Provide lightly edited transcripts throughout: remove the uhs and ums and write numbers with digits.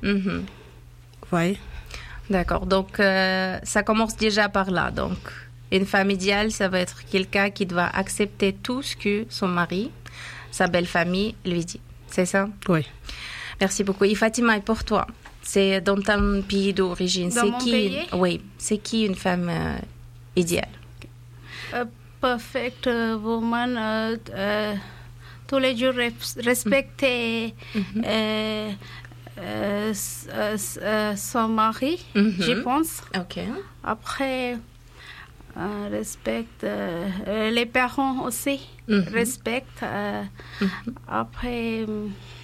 Mhm. Vous voyez? D'accord. Donc, ça commence déjà par là. Donc, une femme idéale, ça va être quelqu'un qui doit accepter tout ce que son mari, sa belle famille, lui dit. C'est ça? Oui. Merci beaucoup. Et Fatima, et pour toi, c'est dans ton pays d'origine. Dans mon pays? Oui. C'est qui une femme idéale? Perfect woman, tous les jours respecter son mari, je pense. Ok. Après, respecte les parents aussi, respecte. Après,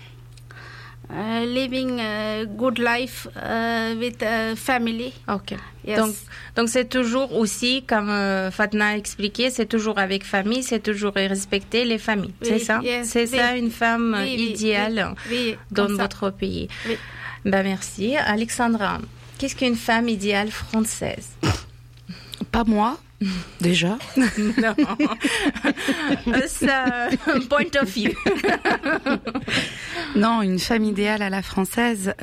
living a good life with family. Ok. Yes. Donc c'est toujours aussi, comme Fatna a expliqué, c'est toujours avec famille, c'est toujours respecter les familles. Oui, c'est ça? yes, C'est oui. ça une femme Oui, idéale oui, dans comme ça. votre pays. Oui. Ben merci. Alexandra, qu'est-ce qu'une femme idéale française? Pas moi, déjà. Non. Ça, point of view. Non, une femme idéale à la française.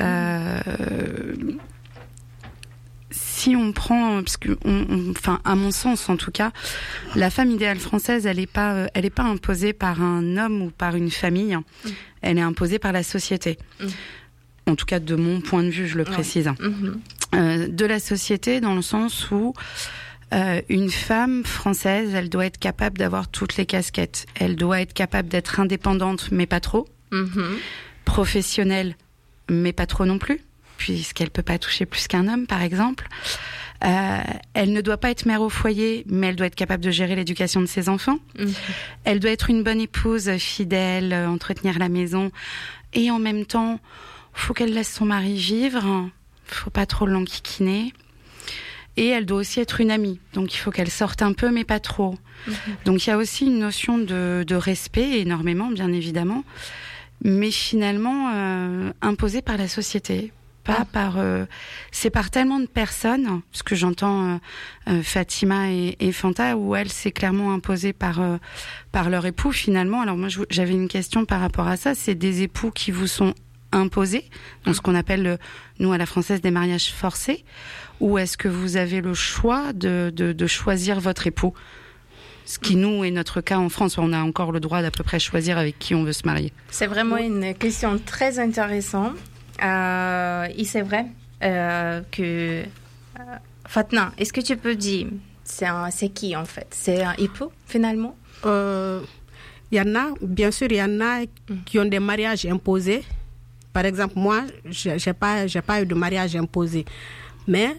Si on prend, parce que, enfin, à mon sens en tout cas, la femme idéale française, elle est pas imposée par un homme ou par une famille. Elle est imposée par la société. En tout cas, de mon point de vue, je le précise. De la société, dans le sens où une femme française, elle doit être capable d'avoir toutes les casquettes. Elle doit être capable d'être indépendante, mais pas trop. Professionnelle, mais pas trop non plus, puisqu'elle peut pas toucher plus qu'un homme, par exemple. Elle ne doit pas être mère au foyer, mais elle doit être capable de gérer l'éducation de ses enfants. Elle doit être une bonne épouse, fidèle, entretenir la maison. Et en même temps, faut qu'elle laisse son mari vivre. Faut pas trop l'enquiquiner. Et elle doit aussi être une amie. Donc, il faut qu'elle sorte un peu, mais pas trop. Donc, il y a aussi une notion de respect, énormément, bien évidemment. Mais finalement, imposée par la société. Pas par... c'est par tellement de personnes, ce que j'entends Fatima et Fanta, où elle, c'est clairement imposée par leur époux, finalement. Alors, moi, j'avais une question par rapport à ça. C'est des époux qui vous sont imposés, dans ce qu'on appelle, nous, à la française, des mariages forcés, ou est-ce que vous avez le choix de choisir votre épout? Ce qui, nous, est notre cas en France. On a encore le droit d'à peu près choisir avec qui on veut se marier. C'est vraiment une question très intéressante. Et c'est vrai que... Fatna, est-ce que tu peux dire, c'est qui en fait? C'est un époux, finalement? Il y en a, bien sûr, il y en a qui ont des mariages imposés. Par exemple, moi, j'ai pas eu de mariage imposé. Mais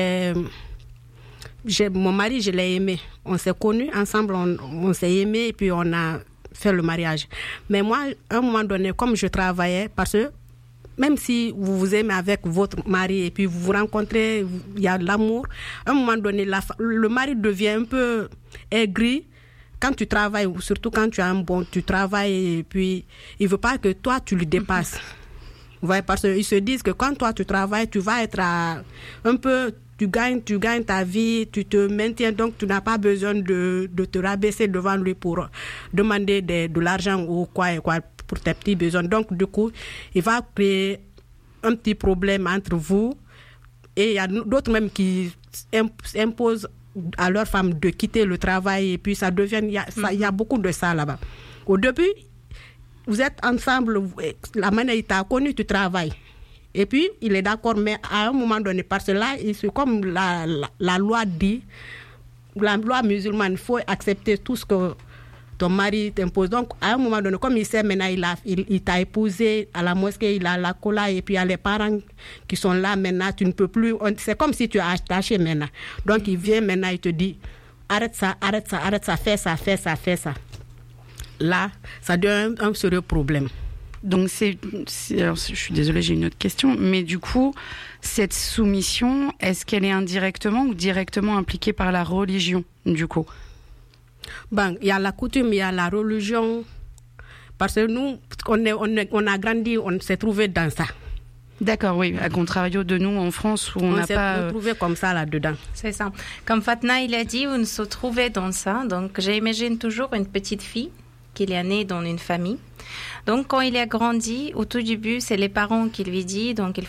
mon mari, je l'ai aimé. On s'est connus ensemble, on s'est aimé et puis on a fait le mariage. Mais moi, à un moment donné, comme je travaillais, parce que même si vous vous aimez avec votre mari et puis vous vous rencontrez, il y a de l'amour, à un moment donné, le mari devient un peu aigri quand tu travailles, ou surtout quand tu travailles et puis il ne veut pas que toi, tu lui dépasses. Vous voyez, parce qu'ils se disent que quand toi, tu travailles, tu vas être un peu... Tu gagnes ta vie, tu te maintiens, donc tu n'as pas besoin de te rabaisser devant lui pour demander de l'argent ou quoi pour tes petits besoins. Donc, du coup, il va créer un petit problème entre vous. Et il y a d'autres même qui imposent à leur femme de quitter le travail et puis ça devient... Il y a beaucoup de ça là-bas. Au début, vous êtes ensemble, la manière il t'a connu, tu travailles. Et puis, il est d'accord, mais à un moment donné, parce que là, c'est comme la loi dit, la loi musulmane, il faut accepter tout ce que ton mari t'impose. Donc, à un moment donné, comme il sait maintenant, il t'a épousé à la mosquée, il a la cola, et puis il y a les parents qui sont là maintenant, tu ne peux plus... C'est comme si tu as attaché maintenant. Donc, il vient maintenant, il te dit, arrête ça, fais ça. Là, ça devient un sérieux problème. Donc alors, je suis désolée, j'ai une autre question, mais du coup, cette soumission, est-ce qu'elle est indirectement ou directement impliquée par la religion, du coup? Ben, il y a la coutume, il y a la religion, parce que nous, on a grandi, on s'est trouvé dans ça. D'accord, oui, à contrario de nous en France où on n'a pas... On s'est trouvé comme ça là-dedans. C'est ça. Comme Fatna, il a dit, on se trouvait dans ça, donc j'imagine toujours une petite fille qu'il est né dans une famille. Donc, quand il a grandi, au tout début, c'est les parents qui lui disent, donc il